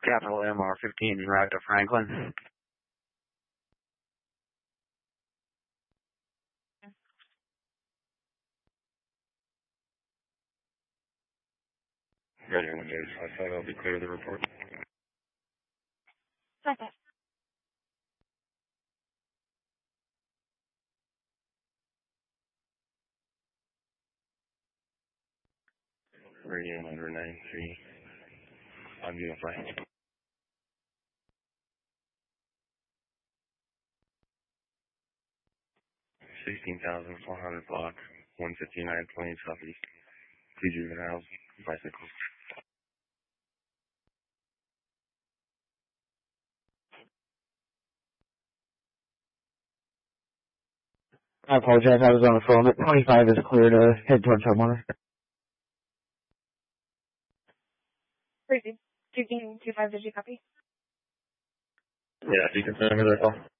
Capital MR15 en route to Franklin. Radio 1 Davis 55, I'll be clear of the report. Second. Radio 193, on Unify. 16,400 block, 159.20 southeast. Two juveniles, bicycles. I apologize, I was on the phone, but 25 is clear to head towards homeowner. Crazy. 225, did you copy? Yeah, you can send me their call.